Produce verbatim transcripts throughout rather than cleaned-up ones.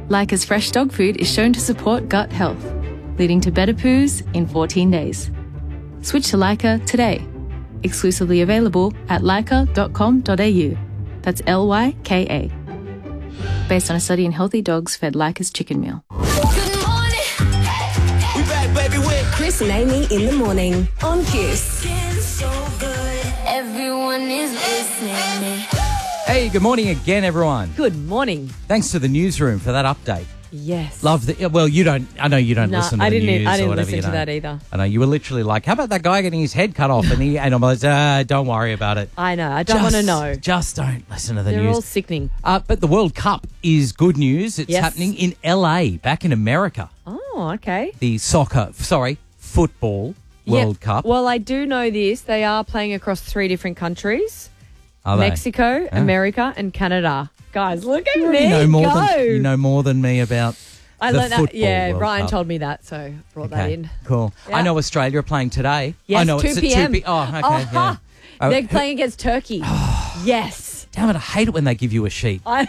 Leica's fresh dog food is shown to support gut health, leading to better poos in fourteen days. Switch to Leica today. Exclusively available at leica dot com dot a u. That's L Y K A. Based on a study in healthy dogs fed Leica's chicken meal. Good morning. We back, baby, with Chris and Amy in the morning on Kiss. so good. Everyone is listening. Hey, good morning again, everyone. Good morning. Thanks to the newsroom for that update. Yes. Love the. Well, you don't. I know you don't No, listen to I the didn't. news I or didn't whatever. listen you to know. that either. I know you were literally like, "How about that guy getting his head cut off?" And he and I'm like, uh, "Don't worry about it." I know. I don't want to Just- know. Just don't listen to the They're news. all sickening. Uh, but the World Cup is good news. It's Yes. happening in L A, back in America. Oh, okay. The soccer, sorry, football World Yep. Cup. Well, I do know this. They are playing across three different countries: Are they? Mexico, America, and Canada. Guys, look at You me know more go. than you know more than me about. I the learned that. football Yeah, World Ryan Cup. told me that, so brought that Okay, in. cool. Yeah. I know Australia are playing today. Yes, I know two it's at p.m. two p.m. Oh, okay. Oh, yeah. Uh, They're who- playing against Turkey. Yes. Damn it, I hate it when they give you a sheet. I,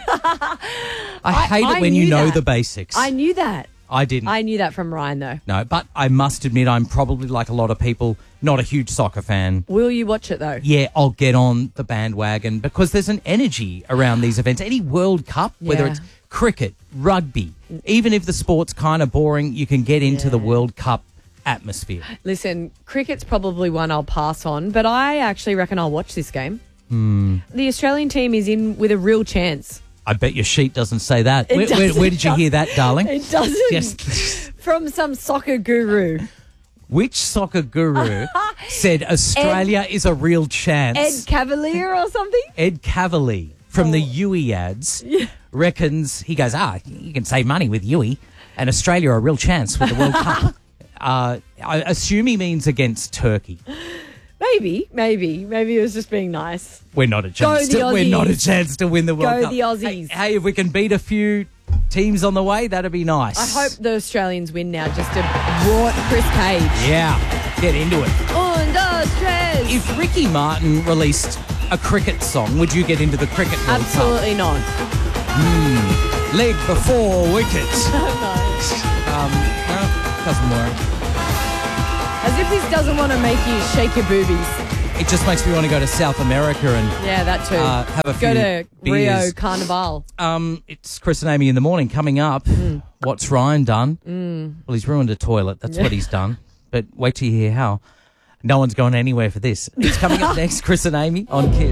hate I it when you knew know that. the basics. I knew that. I didn't. I knew that from Ryan, though. no, but I must admit I'm probably like a lot of people, not a huge soccer fan. Will you watch it, though? Yeah, I'll get on the bandwagon because there's an energy around these events. Any World Cup, whether Yeah. it's cricket, rugby, even if the sport's kind of boring, you can get into the Yeah. World Cup atmosphere. Listen, cricket's probably one I'll pass on, but I actually reckon I'll watch this game. Hmm. The Australian team is in with a real chance. I bet your sheet doesn't say that. It Where, where, doesn't. where did you hear that, darling? It doesn't. Yes. From some soccer guru. Which soccer guru said Australia is a real chance? Ed Cavalier or something? Ed Cavalier from Oh. the Yui ads reckons, he goes, ah, you can save money with Yui and Australia are a real chance with the World Cup. Uh, I assume he means against Turkey. Maybe, maybe. Maybe it was just being nice. We're not a chance. the To, we're not a Aussies. chance to win the World Go Cup. the Aussies. Hey, hey, if we can beat a few teams on the way, that'd be nice. I hope the Australians win now just to rot Chris Cage. Yeah, get into it. Un, dos, tres. If Ricky Martin released a cricket song, would you get into the cricket World Cup? Absolutely not. Leg before wicket. um, no, doesn't work. As if this doesn't want to make you shake your boobies. It just makes me want to go to South America and Yeah, that too. Uh, have a Go few to Rio beers. Carnival. um, it's Chris and Amy in the morning coming up. Mm. What's Ryan done? Well, he's ruined a toilet. That's what he's done. But wait till you hear how. No one's going anywhere for this. It's coming up next, Chris and Amy on Kiss.